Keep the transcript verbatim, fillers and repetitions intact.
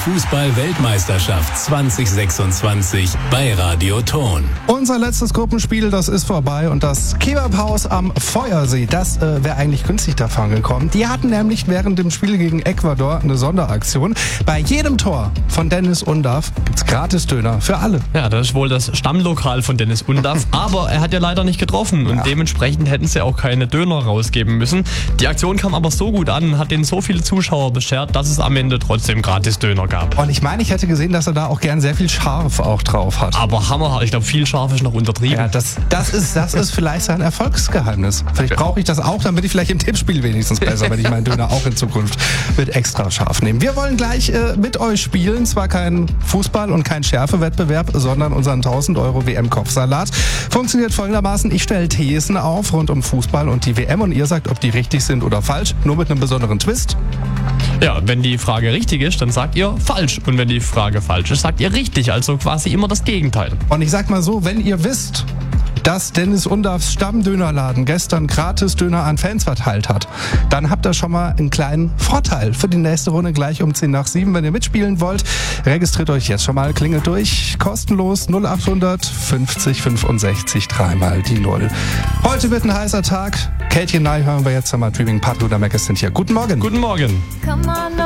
Fußball-Weltmeisterschaft zwanzig sechsundzwanzig bei Radio Thon. Unser letztes Gruppenspiel, das ist vorbei und das Kebabhaus am Feuersee, das äh, wäre eigentlich günstig davon gekommen. Die hatten nämlich während dem Spiel gegen Ecuador eine Sonderaktion. Bei jedem Tor von Dennis Undaff gibt's Gratis-Döner für alle. Ja, das ist wohl das Stammlokal von Dennis Undaff, aber er hat ja leider nicht getroffen und Ja. dementsprechend hätten sie auch keine Döner rausgeben müssen. Die Aktion kam aber so gut an, hat denen so viele Zuschauer beschert, dass es am Ende trotzdem Gratis-Döner gab. Und ich meine, ich hätte gesehen, dass er da auch gern sehr viel Scharf auch drauf hat. Aber hammerhart, ich glaube, viel scharf ist noch untertrieben. Ja, das, das, ist, das ist vielleicht sein Erfolgsgeheimnis. Vielleicht brauche ich das auch, damit ich vielleicht im Tippspiel wenigstens besser, wenn ich meinen Döner auch in Zukunft mit extra scharf nehme. Wir wollen gleich äh, mit euch spielen. Zwar kein Fußball und kein Schärfewettbewerb, sondern unseren tausend Euro W M-Kopfsalat. Funktioniert folgendermaßen, ich stelle Thesen auf rund um Fußball und die W M und ihr sagt, ob die richtig sind oder falsch. Nur mit einem besonderen Twist. Ja, wenn die Frage richtig ist, dann sagt ihr falsch. Und wenn die Frage falsch ist, sagt ihr richtig. Also quasi immer das Gegenteil. Und ich sag mal so, wenn ihr wisst, dass Dennis Undaffs Stammdönerladen gestern Gratis-Döner an Fans verteilt hat, dann habt ihr schon mal einen kleinen Vorteil für die nächste Runde gleich um zehn nach sieben. Wenn ihr mitspielen wollt, registriert euch jetzt schon mal, klingelt durch, kostenlos null achthundert fünfzig fünfundsechzig, dreimal die Null. Heute wird ein heißer Tag. Kätchen Nye hören wir jetzt einmal. Dreaming Pat, Luda Mac sind hier. Guten Morgen. Guten Morgen. Come on